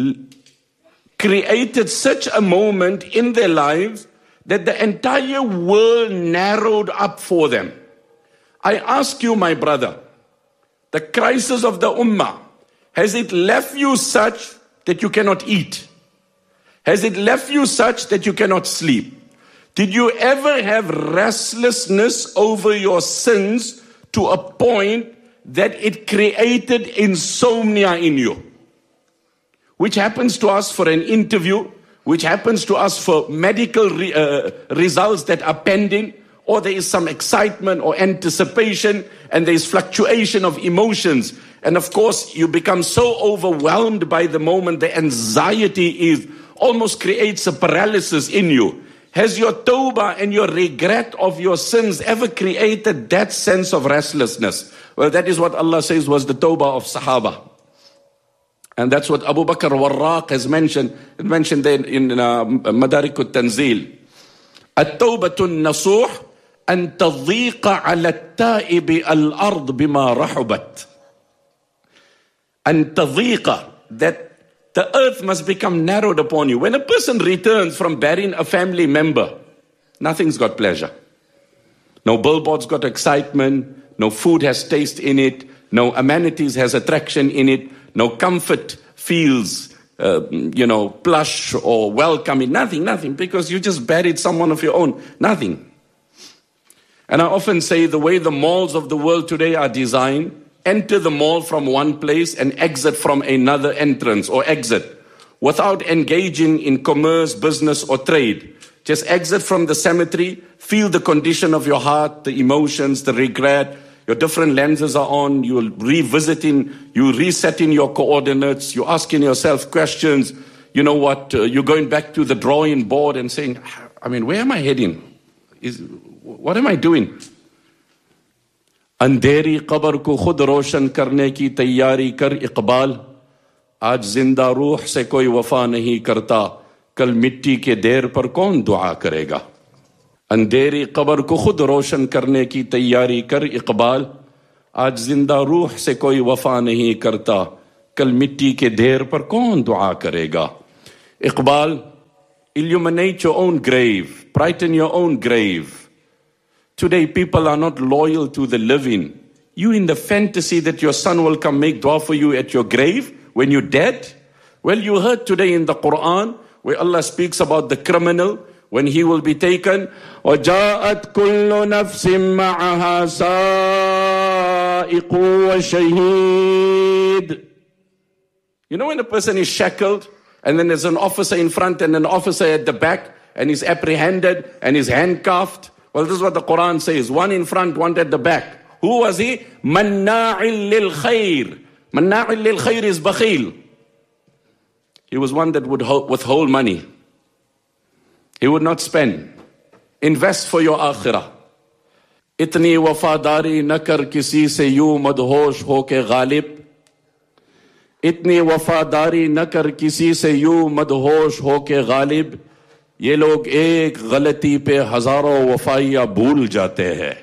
created such a moment in their lives that the entire world narrowed up for them. I ask you, my brother, the crisis of the ummah, has it left you such that you cannot eat? Has it left you such that you cannot sleep? Did you ever have restlessness over your sins to a point that it created insomnia in you? Which happens to us for an interview, which happens to us for medical re, uh, results that are pending, or there is some excitement or anticipation, and there is fluctuation of emotions. And of course, you become so overwhelmed by the moment, the anxiety is almost creates a paralysis in you. Has your tawbah and your regret of your sins ever created that sense of restlessness? Well, that is what Allah says was the tawbah of Sahaba. And that's what Abu Bakr Warraq has mentioned, mentioned there in uh, Madarik al-Tanzil. التوبة النصوح أن تضيق على التائب الأرض بما رحبت. أن تضيق, that the earth must become narrowed upon you. When a person returns from burying a family member, nothing's got pleasure. No billboard's got excitement, no food has taste in it, no amenities has attraction in it, no comfort feels, uh, you know, plush or welcoming. Nothing, nothing, because you just buried someone of your own. Nothing. And I often say the way the malls of the world today are designed, enter the mall from one place and exit from another entrance or exit without engaging in commerce, business or trade. Just exit from the cemetery, feel the condition of your heart, the emotions, the regret. Your different lenses are on, you're revisiting, you're resetting your coordinates, you're asking yourself questions. You know what, uh, you're going back to the drawing board and saying, I mean, where am I heading? is, what am I doing? अंधेरी कब्र को खुद रोशन करने की तैयारी कर इकबाल, आज जिंदा रूह से कोई वफा नहीं करता, कल मिट्टी के ढेर पर कौन दुआ करेगा। अंधेरी कब्र को खुद रोशन करने की तैयारी कर इकबाल, आज जिंदा रूह से कोई वफा नहीं करता, कल मिट्टी के ढेर पर कौन दुआ करेगा। Iqbal, illuminate your own grave, brighten your own grave. Today people are not loyal to the living. You in the fantasy that your son will come make dua for you at your grave when you're dead? Well, you heard today in the Quran where Allah speaks about the criminal when he will be taken. وَجَاءَتْ كُلُّ نَفْسٍ مَعَهَا سَائِقٌ وَشَهِيدٌ. You know when a person is shackled and then there's an officer in front and an officer at the back and he's apprehended and he's handcuffed? Well, this is what the Quran says. One in front, one at the back. Who was he? Manna'il lil khair. Manna'il lil khair is bakhil. He was one that would withhold money. He would not spend. Invest for your akhirah. Itni wafadari na kar kisi se yu madhosh ho ke ghalib. Itni wafadari na kar kisi se yu madhosh ho ke ghalib. ये लोग एक गलती पे हजारों वफाइयां भूल जाते हैं.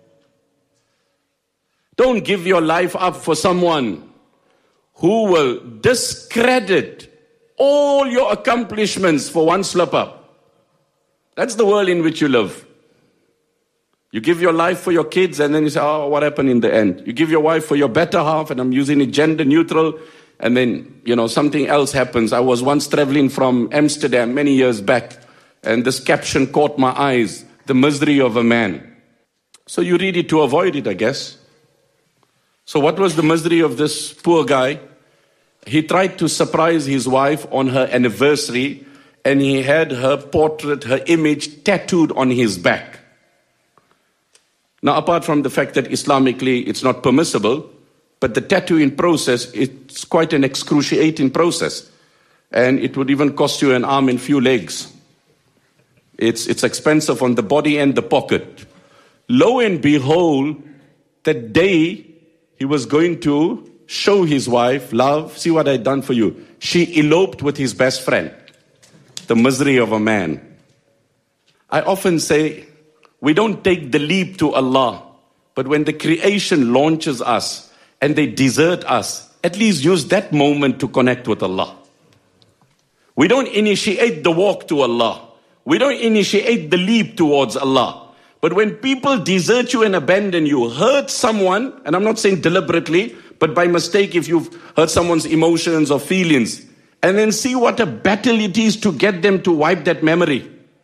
Don't give your life up for someone who will discredit all your accomplishments for one slip up. That's the world in which you live. You give your life for your kids and then you say, oh, what happened in the end? You give your wife for your better half, and I'm using it gender neutral, and then, you know, something else happens. I was once traveling from Amsterdam many years back, and this caption caught my eyes, the misery of a man. So you read it to avoid it, I guess. So what was the misery of this poor guy? He tried to surprise his wife on her anniversary, and he had her portrait, her image tattooed on his back. Now, apart from the fact that Islamically it's not permissible, but the tattooing process, it's quite an excruciating process. And it would even cost you an arm and few legs. It's, it's expensive on the body and the pocket. Lo and behold, that day he was going to show his wife, love, see what I've done for you. She eloped with his best friend. The misery of a man. I often say, we don't take the leap to Allah, but when the creation launches us and they desert us, at least use that moment to connect with Allah. We don't initiate the walk to Allah. We don't initiate the leap towards Allah. But when people desert you and abandon you, hurt someone, and I'm not saying deliberately, but by mistake if you've hurt someone's emotions or feelings, and then see what a battle it is to get them to wipe that memory.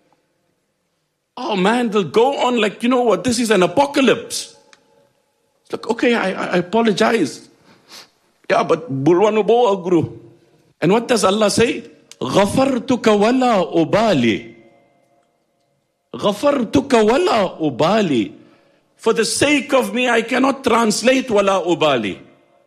Oh man, they'll go on like, you know what, this is an apocalypse. It's like, okay, I, I apologize. Yeah, but bulwanu bo agru. And what does Allah say? غَفَرْتُكَ وَلَا أُبَالِي. غَفَرْتُكَ وَلَا أُبَالِي. For the sake of me, I cannot translate wala ubali.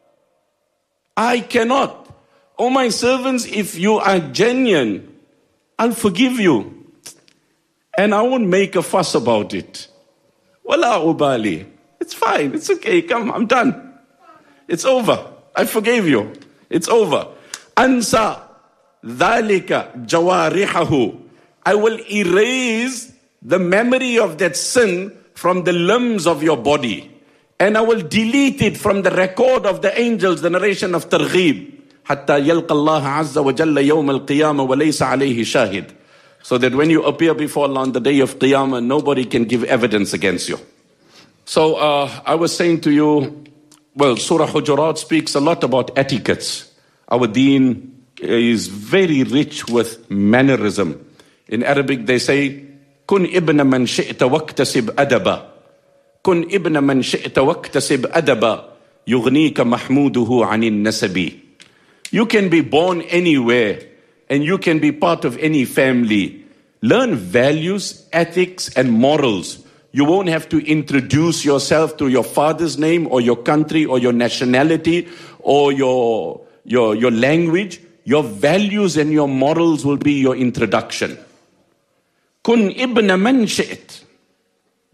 I cannot. Oh my servants, if you are genuine, I'll forgive you. And I won't make a fuss about it. Wala ubali. It's fine. It's okay. Come, I'm done. It's over. I forgave you. It's over. Ansa dhalika jawarihahu. I will erase the memory of that sin from the limbs of your body. And I will delete it from the record of the angels, the narration of Targhib. Hatta yalqa Allah azza wa jalla yawm al-qiyamah wa laysa alayhi shahid. So that when you appear before Allah on the day of Qiyamah, nobody can give evidence against you. So uh, I was saying to you, well, Surah Hujurat speaks a lot about etiquettes. Our deen is very rich with mannerism. In Arabic they say, Kun ibna man shi'ta waqtasib adaba. Kun ibna man shi'ta waqtasib adaba. Yughnika mahmuduhu anin nasabi. You can be born anywhere and you can be part of any family. Learn values, ethics, and morals. You won't have to introduce yourself to your father's name or your country or your nationality or your, your, your language. Your values and your morals will be your introduction. Kun ibna man shi't.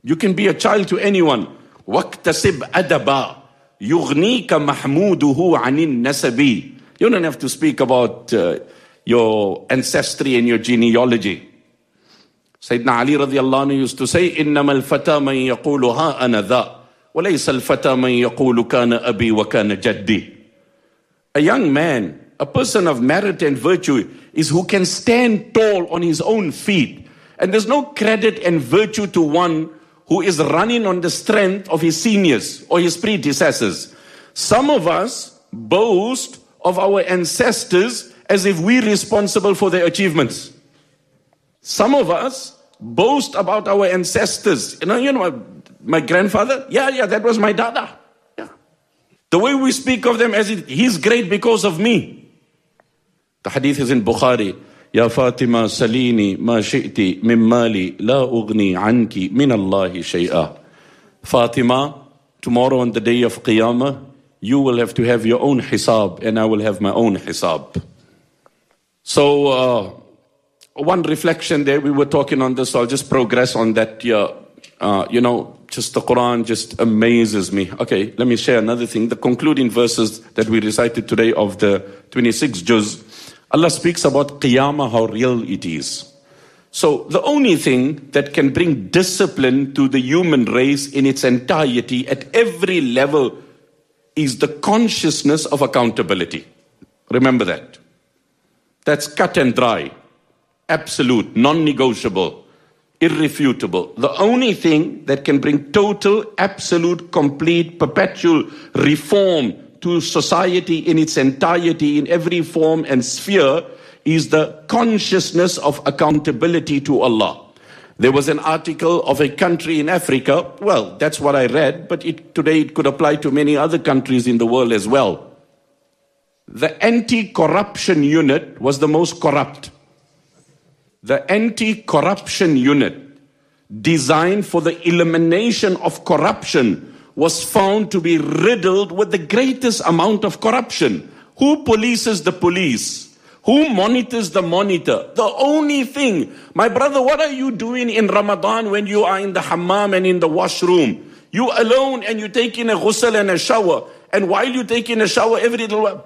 You can be a child to anyone. وَاكْتَسِبْ أَدَبًا يُغْنِيكَ مَحْمُودُهُ عَنِ النَّسَبِ. You don't have to speak about uh, your ancestry and your genealogy. Sayyidina Ali radiallahu anhu used to say, إِنَّمَا الْفَتَى مَنْ يَقُولُ هَا أَنَا ذَا وَلَيْسَ الْفَتَى مَنْ يَقُولُ كَانَ أَبِي وَكَانَ جَدِّي. A young man, a person of merit and virtue, is who can stand tall on his own feet. And there's no credit and virtue to one who is running on the strength of his seniors or his predecessors. Some of us boast of our ancestors as if we're responsible for their achievements. Some of us boast about our ancestors. You know, you know, my grandfather, yeah, yeah, that was my dada. Yeah. The way we speak of them as if he's great because of me. The hadith is in Bukhari. Ya Fatima salini ma shi'ti min mali la ughni anki min Allahi shay'a. Fatima, tomorrow on the day of Qiyamah, you will have to have your own hisab and I will have my own hisab. So, uh, one reflection there, we were talking on this, so I'll just progress on that. Yeah, uh, you know, just the Quran just amazes me. Okay, let me share another thing. The concluding verses that we recited today of the twenty-sixth juz, Allah speaks about Qiyamah, how real it is. So the only thing that can bring discipline to the human race in its entirety at every level is the consciousness of accountability. Remember that. That's cut and dry. Absolute, non-negotiable, irrefutable. The only thing that can bring total, absolute, complete, perpetual reform to society in its entirety, in every form and sphere, is the consciousness of accountability to Allah. There was an article of a country in Africa, well, that's what I read, but it, today it could apply to many other countries in the world as well. The anti-corruption unit was the most corrupt. The anti-corruption unit, designed for the elimination of corruption, was found to be riddled with the greatest amount of corruption. Who polices the police? Who monitors the monitor? The only thing, my brother, what are you doing in Ramadan when you are in the hammam and in the washroom? You alone and you take in a ghusl and a shower. And while you take in a shower, every little while,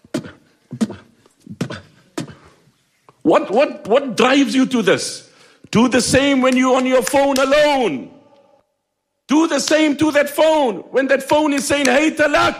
What, what, what drives you to this? Do the same when you're on your phone alone. Do the same to that phone. When that phone is saying, hey talak.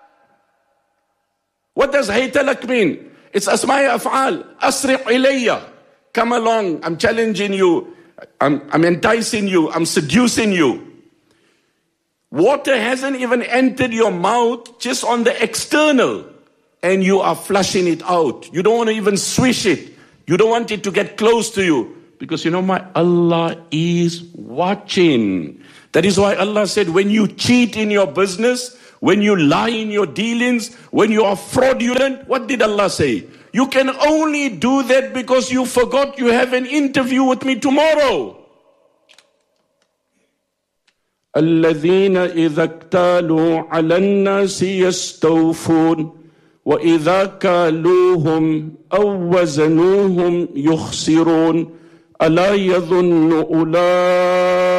What does hey talak mean? It's asma'i af'al. Asri' ilayya. Come along. I'm challenging you. I'm, I'm enticing you. I'm seducing you. Water hasn't even entered your mouth, just on the external. And you are flushing it out. You don't want to even swish it. You don't want it to get close to you. Because you know, my Allah is watching. That is why Allah said, when you cheat in your business, when you lie in your dealings, when you are fraudulent, what did Allah say? You can only do that because you forgot you have an interview with me tomorrow. الَّذِينَ إِذَا اكْتَالُوا عَلَى النَّاسِ يَسْتَوْفُونَ وَإِذَا كَالُوهُمْ أَوْ وَزَنُوهُمْ يُخْسِرُونَ أَلَا يَظُنُّ أُولَٰئِكَ